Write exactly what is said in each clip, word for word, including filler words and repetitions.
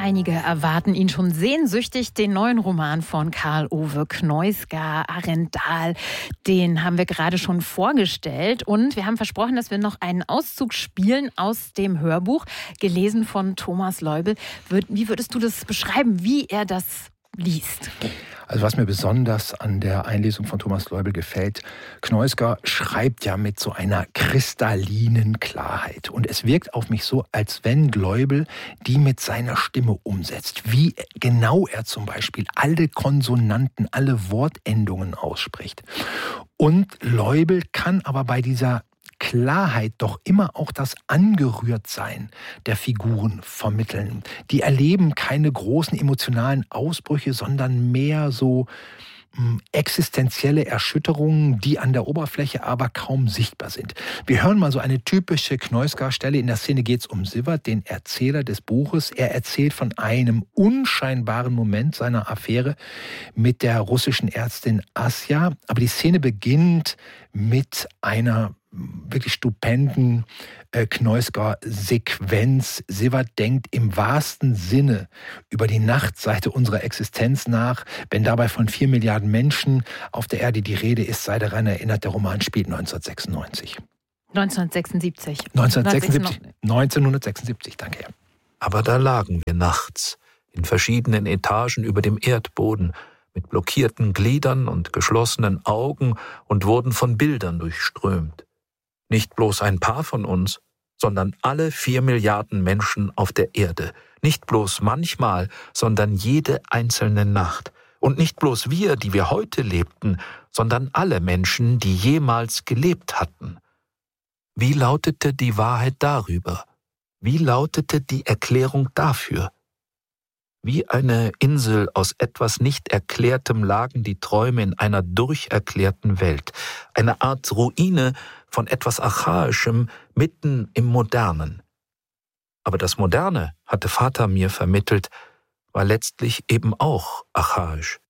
Einige erwarten ihn schon sehnsüchtig, den neuen Roman von Karl-Ove Kneusgar, Arendal. Den haben wir gerade schon vorgestellt und wir haben versprochen, dass wir noch einen Auszug spielen aus dem Hörbuch, gelesen von Thomas Leubel. Wie würdest du das beschreiben, wie er das liest? Also was mir besonders an der Einlesung von Thomas Leubel gefällt, Kneusgar schreibt ja mit so einer kristallinen Klarheit. Und es wirkt auf mich so, als wenn Leubel die mit seiner Stimme umsetzt. Wie genau er zum Beispiel alle Konsonanten, alle Wortendungen ausspricht. Und Leubel kann aber bei dieser Klarheit doch immer auch das Angerührtsein der Figuren vermitteln. Die erleben keine großen emotionalen Ausbrüche, sondern mehr so mh, existenzielle Erschütterungen, die an der Oberfläche aber kaum sichtbar sind. Wir hören mal so eine typische Kneusgar-Stelle. In der Szene geht es um Siwert, den Erzähler des Buches. Er erzählt von einem unscheinbaren Moment seiner Affäre mit der russischen Ärztin Asja. Aber die Szene beginnt mit einer wirklich stupenden äh, Kneusgar-Sequenz. Siwert denkt im wahrsten Sinne über die Nachtseite unserer Existenz nach. Wenn dabei von vier Milliarden Menschen auf der Erde die Rede ist, sei daran erinnert, der Roman spielt neunzehnhundertsechsundneunzig. neunzehnhundertsechsundsiebzig. neunzehnhundertsechsundsiebzig, neunzehnhundertsechsundsiebzig, danke. Aber da lagen wir nachts, in verschiedenen Etagen über dem Erdboden, mit blockierten Gliedern und geschlossenen Augen und wurden von Bildern durchströmt. Nicht bloß ein paar von uns, sondern alle vier Milliarden Menschen auf der Erde. Nicht bloß manchmal, sondern jede einzelne Nacht. Und nicht bloß wir, die wir heute lebten, sondern alle Menschen, die jemals gelebt hatten. Wie lautete die Wahrheit darüber? Wie lautete die Erklärung dafür? Wie eine Insel aus etwas nicht Erklärtem lagen die Träume in einer durcherklärten Welt. Eine Art Ruine von etwas Archaischem mitten im Modernen. Aber das Moderne, hatte Vater mir vermittelt, war letztlich eben auch archaisch.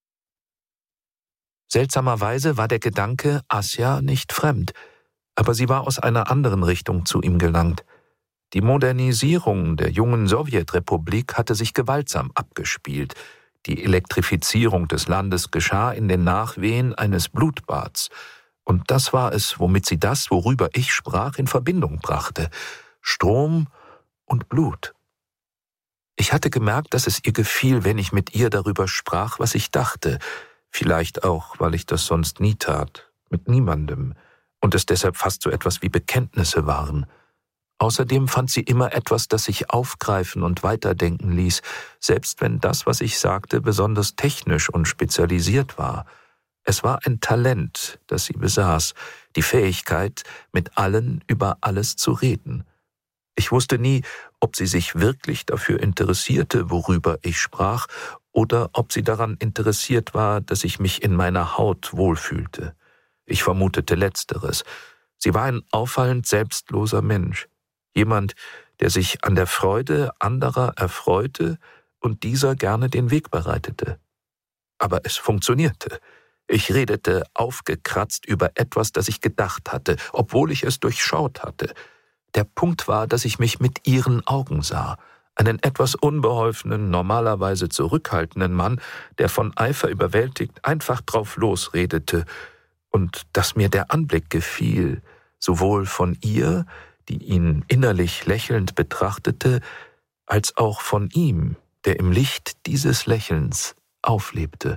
Seltsamerweise war der Gedanke Asja nicht fremd, aber sie war aus einer anderen Richtung zu ihm gelangt. Die Modernisierung der jungen Sowjetrepublik hatte sich gewaltsam abgespielt. Die Elektrifizierung des Landes geschah in den Nachwehen eines Blutbads. Und das war es, womit sie das, worüber ich sprach, in Verbindung brachte. Strom und Blut. Ich hatte gemerkt, dass es ihr gefiel, wenn ich mit ihr darüber sprach, was ich dachte. Vielleicht auch, weil ich das sonst nie tat, mit niemandem. Und es deshalb fast so etwas wie Bekenntnisse waren. Außerdem fand sie immer etwas, das sich aufgreifen und weiterdenken ließ, selbst wenn das, was ich sagte, besonders technisch und spezialisiert war. Es war ein Talent, das sie besaß, die Fähigkeit, mit allen über alles zu reden. Ich wusste nie, ob sie sich wirklich dafür interessierte, worüber ich sprach, oder ob sie daran interessiert war, dass ich mich in meiner Haut wohlfühlte. Ich vermutete Letzteres. Sie war ein auffallend selbstloser Mensch. Jemand, der sich an der Freude anderer erfreute und dieser gerne den Weg bereitete. Aber es funktionierte. Ich redete aufgekratzt über etwas, das ich gedacht hatte, obwohl ich es durchschaut hatte. Der Punkt war, dass ich mich mit ihren Augen sah. Einen etwas unbeholfenen, normalerweise zurückhaltenden Mann, der von Eifer überwältigt einfach drauf losredete. Und dass mir der Anblick gefiel, sowohl von ihr, die ihn innerlich lächelnd betrachtete, als auch von ihm, der im Licht dieses Lächelns auflebte.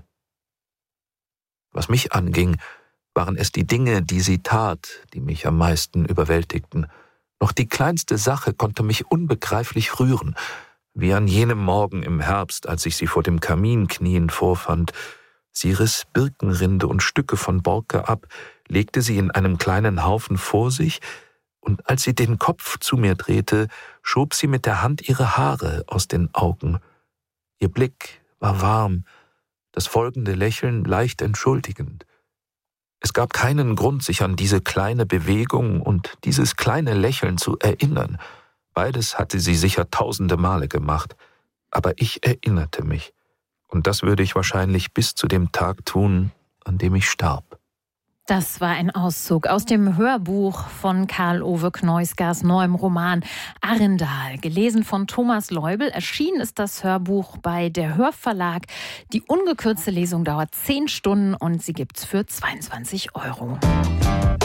Was mich anging, waren es die Dinge, die sie tat, die mich am meisten überwältigten. Noch die kleinste Sache konnte mich unbegreiflich rühren, wie an jenem Morgen im Herbst, als ich sie vor dem Kamin kniend vorfand. Sie riss Birkenrinde und Stücke von Borke ab, legte sie in einem kleinen Haufen vor sich, und als sie den Kopf zu mir drehte, schob sie mit der Hand ihre Haare aus den Augen. Ihr Blick war warm, das folgende Lächeln leicht entschuldigend. Es gab keinen Grund, sich an diese kleine Bewegung und dieses kleine Lächeln zu erinnern. Beides hatte sie sicher tausende Male gemacht, aber ich erinnerte mich. Und das würde ich wahrscheinlich bis zu dem Tag tun, an dem ich starb. Das war ein Auszug aus dem Hörbuch von Karl-Ove Kneusgers neuem Roman Arendal. Gelesen von Thomas Leubel. Erschienen ist das Hörbuch bei der Hörverlag. Die ungekürzte Lesung dauert zehn Stunden und sie gibt's für zweiundzwanzig Euro.